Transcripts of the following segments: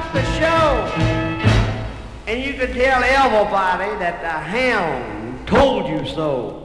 the show. And you could tell everybody that the hound told you so.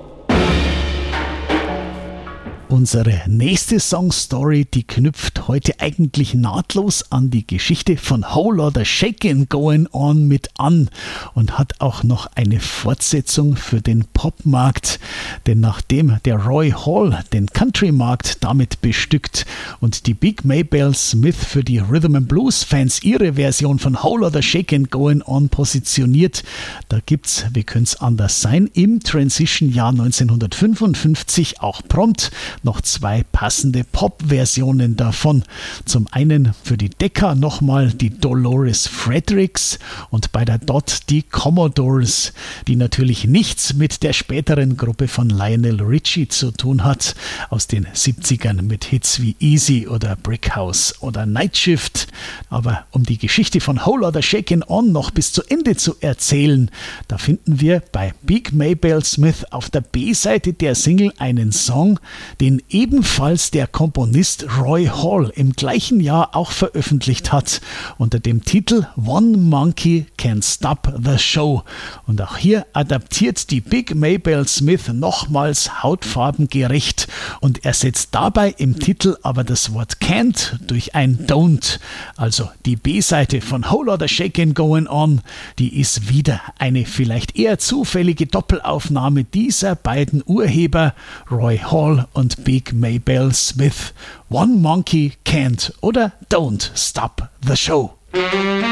Unsere nächste Songstory, die knüpft heute eigentlich nahtlos an die Geschichte von Whole Lotta Shakin' Going On mit an und hat auch noch eine Fortsetzung für den Popmarkt. Denn nachdem der Roy Hall den Country-Markt damit bestückt und die Big Maybelle Smith für die Rhythm and Blues Fans ihre Version von Whole Lotta Shakin' Going On positioniert, da gibt's, wie könnte es anders sein, im Transition-Jahr 1955 auch prompt noch zwei passende Pop-Versionen davon. Zum einen für die Decca nochmal die Dolores Fredericks und bei der Dot die Commodores, die natürlich nichts mit der späteren Gruppe von Lionel Richie zu tun hat, aus den 70ern mit Hits wie Easy oder Brick House oder Night Shift. Aber um die Geschichte von Whole Lotta Shakin' On noch bis zu Ende zu erzählen, da finden wir bei Big Maybelle Smith auf der B-Seite der Single einen Song, den ebenfalls der Komponist Roy Hall im gleichen Jahr auch veröffentlicht hat, unter dem Titel One Monkey Can Stop the Show. Und auch hier adaptiert die Big Maybelle Smith nochmals hautfarbengerecht und ersetzt dabei im Titel aber das Wort can't durch ein don't. Also die B-Seite von Whole Lotta Shakin' Going On, die ist wieder eine vielleicht eher zufällige Doppelaufnahme dieser beiden Urheber, Roy Hall und Big Maybelle Smith. One Monkey Can't oder Don't Stop the Show.